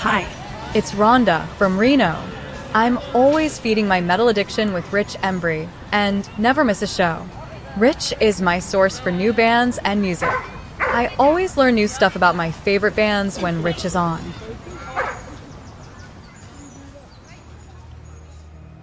Hi. It's Rhonda from Reno. I'm always feeding my metal addiction with Rich Embry and never miss a show. Rich is my source for new bands and music. I always learn new stuff about my favorite bands when Rich is on.